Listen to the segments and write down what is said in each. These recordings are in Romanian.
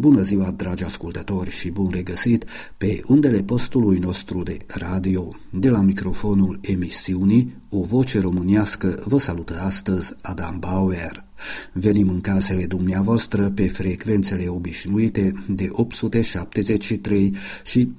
Bună ziua, dragi ascultători, și bun regăsit pe undele postului nostru de radio. De la microfonul emisiunii O Voce Românească vă salută astăzi Adam Bauer. Venim în casele dumneavoastră pe frecvențele obișnuite de 873 și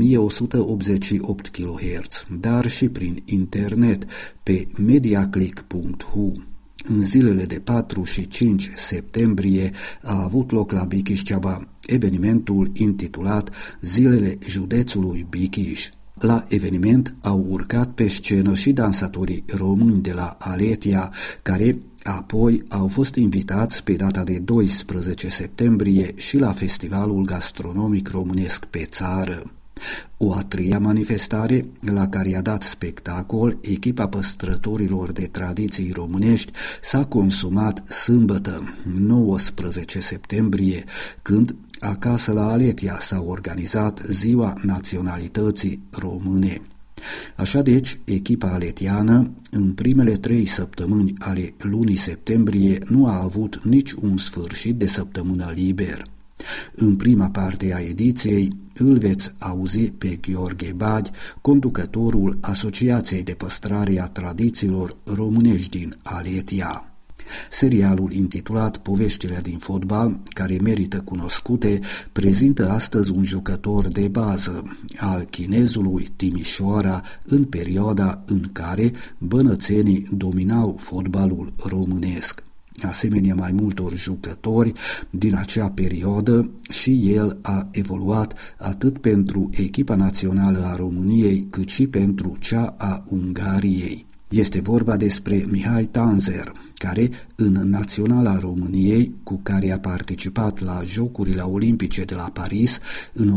1188 kHz, dar și prin internet pe mediaclick.hu. În zilele de 4 și 5 septembrie a avut loc la Bikiș-Ceaba evenimentul intitulat Zilele Județului Bikiș. La eveniment au urcat pe scenă și dansatorii români de la Aletia, care apoi au fost invitați pe data de 12 septembrie și la Festivalul Gastronomic Românesc pe Țară. O a treia manifestare, la care a dat spectacol echipa păstrătorilor de tradiții românești, s-a consumat sâmbătă, 19 septembrie, când acasă la Aletia s-a organizat Ziua Naționalității Române. Așa deci, echipa aletiană, în primele 3 săptămâni ale lunii septembrie, nu a avut nici un sfârșit de săptămână liber. În prima parte a ediției îl veți auzi pe Gheorghe Bagi, conducătorul Asociației de Păstrare a Tradițiilor Românești din Aletia. Serialul intitulat Poveștile din fotbal, care merită cunoscute, prezintă astăzi un jucător de bază al Chinezului Timișoara în perioada în care bănățenii dominau fotbalul românesc. Asemenea mai multor jucători din acea perioadă, și el a evoluat atât pentru echipa națională a României cât și pentru cea a Ungariei. Este vorba despre Mihai Tanzer, care în Naționala României, cu care a participat la Jocurile Olimpice de la Paris în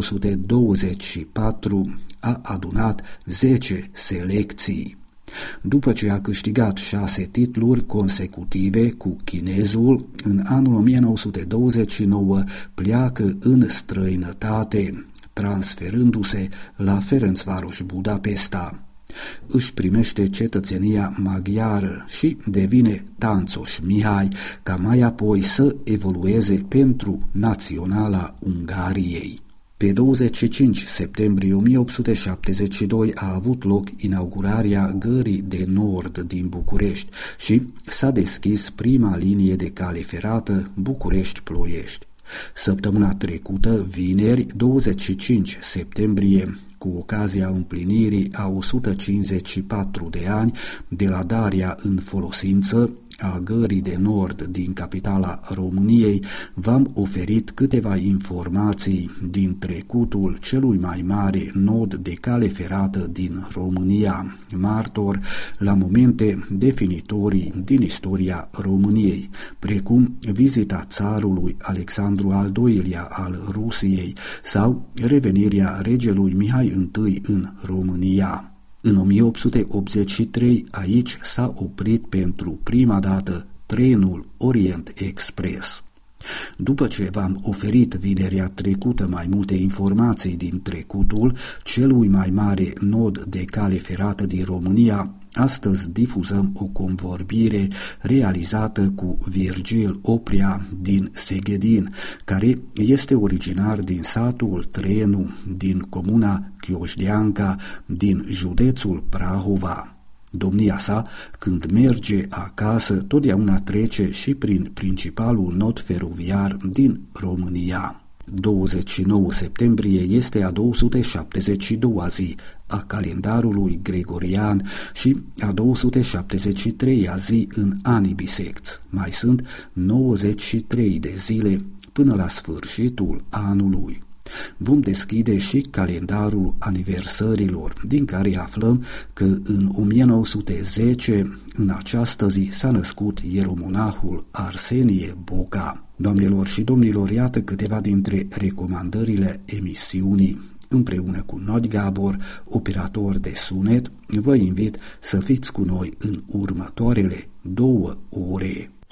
1924, a adunat 10 selecții. După ce a câștigat 6 titluri consecutive cu chinezul, în anul 1929 pleacă în străinătate, transferându-se la Ferencváros Budapesta. Își primește cetățenia maghiară și devine Táncos Mihai, ca mai apoi să evolueze pentru Naționala Ungariei. Pe 25 septembrie 1872 a avut loc inaugurarea Gării de Nord din București și s-a deschis prima linie de cale ferată București-Ploiești. Săptămâna trecută, vineri, 25 septembrie, cu ocazia împlinirii a 154 de ani de la darea în folosință a Gării de Nord din capitala României, v-am oferit câteva informații din trecutul celui mai mare nod de cale ferată din România, martor la momente definitorii din istoria României, precum vizita țarului Alexandru al II-lea al Rusiei sau revenirea regelui Mihai I în România. În 1883 aici s-a oprit pentru prima dată trenul Orient Express. După ce v-am oferit vinerea trecută mai multe informații din trecutul celui mai mare nod de cale ferată din România, astăzi difuzăm o convorbire realizată cu Virgil Oprea din Seghedin, care este originar din satul Trenu, din comuna Chioșdeanca, din județul Prahova. Domnia sa, când merge acasă, totdeauna trece și prin principalul nod feroviar din România. 29 septembrie este a 272-a zi a calendarului gregorian și a 273-a zi în anii bisecți. Mai sunt 93 de zile până la sfârșitul anului. Vom deschide și calendarul aniversărilor, din care aflăm că în 1910, în această zi, s-a născut ieromonahul Arsenie Boca. Doamnelor și domnilor, iată câteva dintre recomandările emisiunii. Împreună cu Nod Gabor, operator de sunet, vă invit să fiți cu noi în următoarele 2 ore.